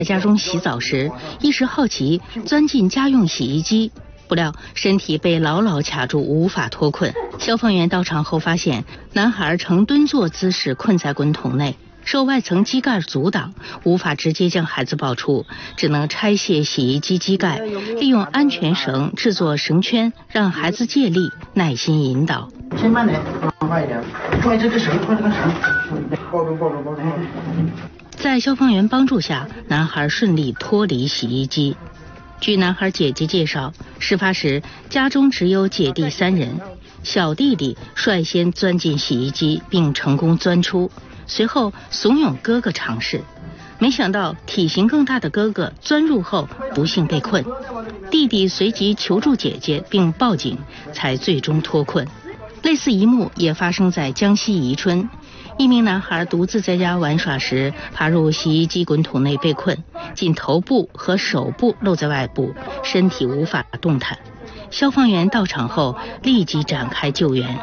在家中洗澡时，一时好奇钻进家用洗衣机，不料身体被牢牢卡住，无法脱困。消防员到场后发现，男孩呈蹲坐姿势困在滚筒内，受外层机盖阻挡，无法直接将孩子抱出，只能拆卸洗衣机机盖，利用安全绳制作绳圈，让孩子借力，耐心引导。 先慢点，快一点，拽这个绳，抱住。 在消防员帮助下，男孩顺利脱离洗衣机。据男孩姐姐介绍，事发时家中只有姐弟3人，小弟弟率先钻进洗衣机并成功钻出，随后怂恿哥哥尝试，没想到体型更大的哥哥钻入后不幸被困，弟弟随即求助姐姐并报警，才最终脱困。类似一幕也发生在江西宜春，一名男孩独自在家玩耍时爬入洗衣机滚筒内被困，仅头部和手部露在外部，身体无法动弹。消防员到场后立即展开救援。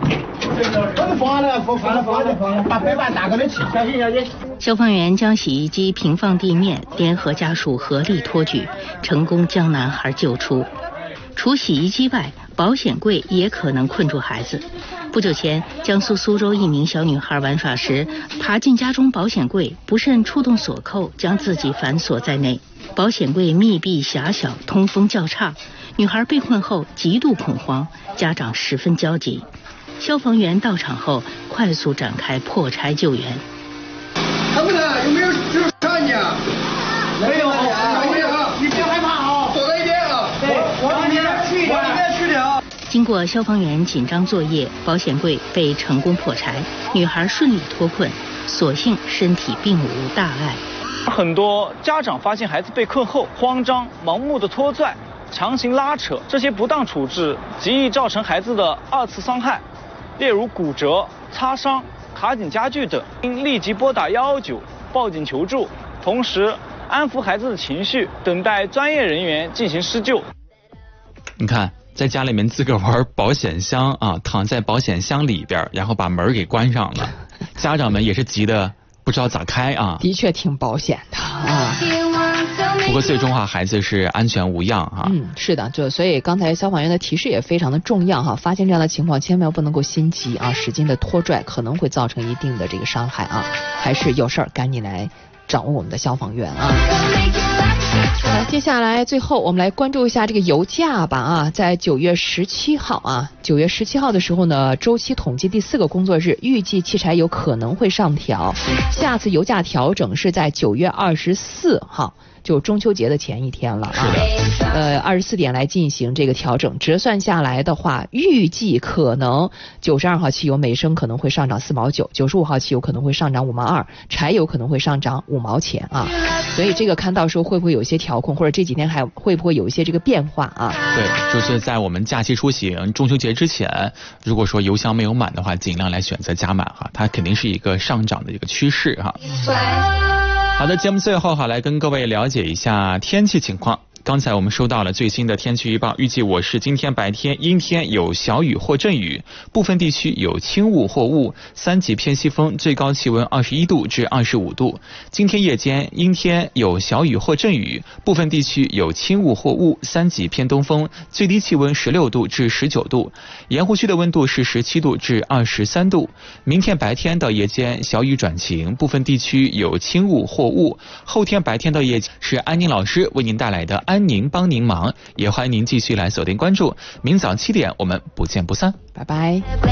把背板打个人起，小心小心。 消防员将洗衣机平放地面，联合家属合力托举，成功将男孩救出。除洗衣机外，保险柜也可能困住孩子。不久前，江苏苏州一名小女孩玩耍时，爬进家中保险柜，不慎触动锁扣，将自己反锁在内。保险柜密闭狭小，通风较差，女孩被困后极度恐慌，家长十分焦急。消防员到场后，快速展开破拆救援。 看不看？有没有就是看你啊？没有，你别害怕啊，躲在一边啊。往里面去一点啊。 经过消防员紧张作业，保险柜被成功破拆，女孩顺利脱困，所幸身体并无大碍。 很多家长发现孩子被困后慌张、盲目的拖拽、强行拉扯，这些不当处置极易造成孩子的2次伤害，例如骨折、擦伤、卡紧家具等，应立即拨打119报警求助，同时安抚孩子的情绪，等待专业人员进行施救。 你看，在家里面自个玩保险箱啊，躺在保险箱里边，然后把门给关上了，家长们也是急得不知道咋开啊。 的确挺保险的啊。 不过最终孩子是安全无恙哈。 是的，所以刚才消防员的提示也非常的重要哈。发现这样的情况，千万不能够心急啊，使劲的拖拽可能会造成一定的这个伤害啊。还是有事儿赶紧来掌握我们的消防员啊。接下来最后我们来关注一下这个油价吧啊，在9月17号啊，9月17号的时候呢，周期统计第4个工作日，预计汽柴油可能会上调，下次油价调整是在9月24号。就中秋节的前一天了啊，24点来进行这个调整，折算下来的话，预计可能92号汽油每升可能会上涨4毛9， 95号汽油可能会上涨5毛2，柴油可能会上涨5毛钱啊。所以这个看到时候会不会有一些调控，或者这几天还会不会有一些这个变化啊？ 对，就是在我们假期出行、中秋节之前，如果说油箱没有满的话，尽量来选择加满哈，它肯定是一个上涨的一个趋势哈。好的，节目最后来跟各位了解一下天气情况。刚才我们收到了最新的天气预报，预计我市今天白天阴天，有小雨或阵雨，部分地区有轻雾或雾，3级偏西风，最高气温21度至25度。今天夜间阴天，有小雨或阵雨，部分地区有轻雾或雾，3级偏东风，最低气温16度至19度。盐湖区的温度是17度至23度。明天白天到夜间小雨转晴，部分地区有轻雾或雾。后天白天到夜间是安宁老师为您带来的安宁帮您忙，也欢迎您继续来锁定关注。明早7点我们不见不散， 拜拜。